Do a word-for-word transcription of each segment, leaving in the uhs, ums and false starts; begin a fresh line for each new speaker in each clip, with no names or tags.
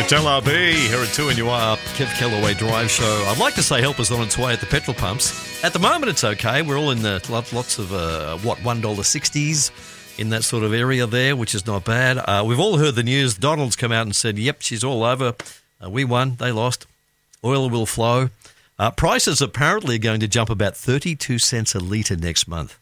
It's L R B here at two N U R, Kev Callaway Drive Show. I'd like to say help us on its way at the petrol pumps. At the moment, it's okay. We're all in the lots of, uh, what, one dollar sixties in that sort of area there, which is not bad. Uh, we've all heard the news. Donald's come out and said, yep, she's all over. Uh, we won. They lost. Oil will flow. Uh, prices apparently are going to jump about thirty-two cents a litre next month.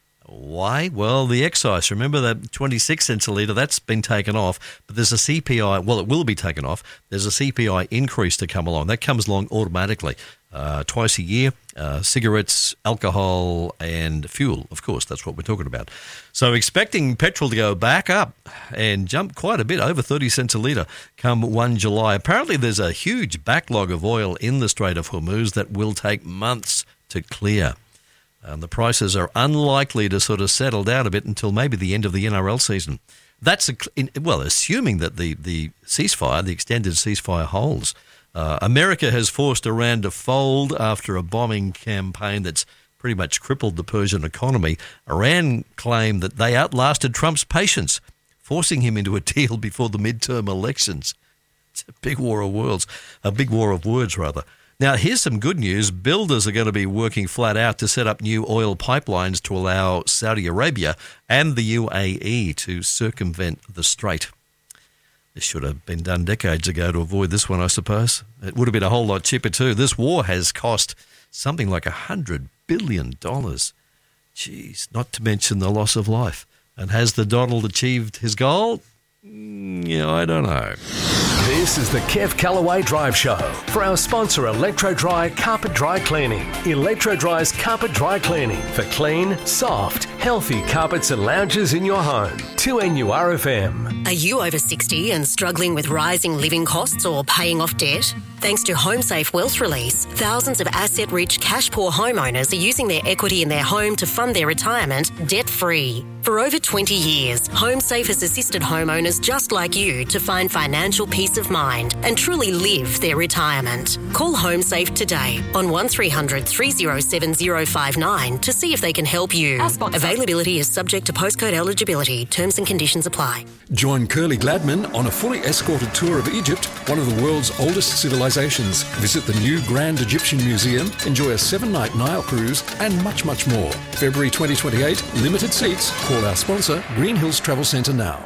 Why? Well, the excise, remember that twenty-six cents a litre, that's been taken off, but there's a C P I, well, it will be taken off. There's a C P I increase to come along. That comes along automatically uh, twice a year. Uh, cigarettes, alcohol, and fuel, of course, that's what we're talking about. So expecting petrol to go back up and jump quite a bit, over thirty cents a litre, come first of July. Apparently there's a huge backlog of oil in the Strait of Hormuz that will take months to clear. Um, the prices are unlikely to sort of settle down a bit until maybe the end of the N R L season. That's, a, in, well, assuming that the, the ceasefire, the extended ceasefire holds. Uh, America has forced Iran to fold after a bombing campaign that's pretty much crippled the Persian economy. Iran claimed that they outlasted Trump's patience, forcing him into a deal before the midterm elections. It's a big war of words, a big war of words, rather. Now, here's some good news. Builders are going to be working flat out to set up new oil pipelines to allow Saudi Arabia and the U A E to circumvent the strait. This should have been done decades ago to avoid this one, I suppose. It would have been a whole lot cheaper too. This war has cost something like one hundred billion dollars. Jeez, not to mention the loss of life. And has the Donald achieved his goal? Yeah, I don't know.
This is the Kev Callaway Drive Show for our sponsor, Electro Dry Carpet Dry Cleaning. Electro Dry's Carpet Dry Cleaning for clean, soft, healthy carpets and lounges in your home. two N U R F M.
Are you over sixty and struggling with rising living costs or paying off debt? Thanks to HomeSafe Wealth Release, thousands of asset-rich, cash-poor homeowners are using their equity in their home to fund their retirement debt-free. For over twenty years, HomeSafe has assisted homeowners just like you to find financial peace of mind and truly live their retirement. Call HomeSafe today on one three hundred three oh seven oh five nine to see if they can help you. Availability is subject to postcode eligibility. Terms and conditions apply.
Join Curly Gladman on a fully escorted tour of Egypt, one of the world's oldest civilizations. Visit the new Grand Egyptian Museum, enjoy a seven-night Nile cruise, and much, much more. February twenty twenty-eight, limited seats. Call our sponsor, Green Hills Travel Centre now.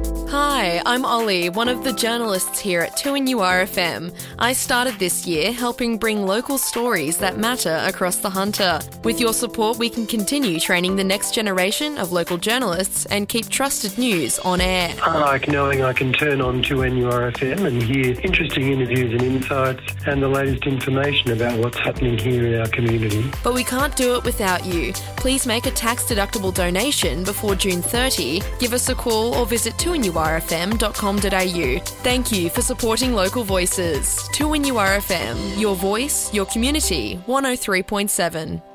Hi, I'm Ollie, one of the journalists here at two N U R F M. I started this year helping bring local stories that matter across the Hunter. With your support, we can continue training the next generation of local journalists and keep trusted news on air.
I like knowing I can turn on two N U R F M and hear interesting interviews and insights and the latest information about what's happening here in our community.
But we can't do it without you. Please make a tax-deductible donation before June thirtieth. Give us a call or visit two N U R F M dot com dot a u. Thank you for supporting local voices. two N U R F M, your voice, your community, one oh three point seven.